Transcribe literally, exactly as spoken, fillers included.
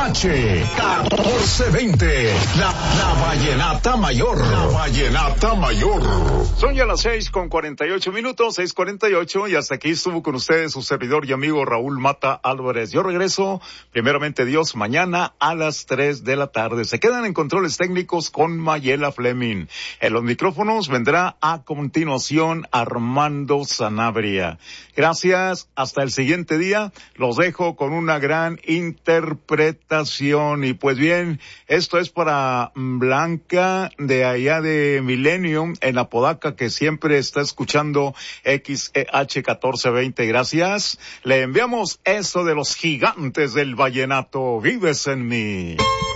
H catorce veinte, la, la vallenata mayor, la vallenata mayor. Son ya las seis con cuarenta y ocho minutos, seis cuarenta y ocho, y hasta aquí estuvo con ustedes su servidor y amigo Raúl Mata Álvarez. Yo regreso, primeramente Dios, mañana a las tres de la tarde. Se quedan en controles técnicos con Mayela Fleming. En los micrófonos vendrá a continuación Armando Sanabria. Gracias, hasta el siguiente día. Los dejo con una gran interpretación. Y pues bien, esto es para Blanca de allá de Millennium en Apodaca, que siempre está escuchando X E H catorce veinte. Gracias. Le enviamos eso de los gigantes del vallenato. Vives en mí.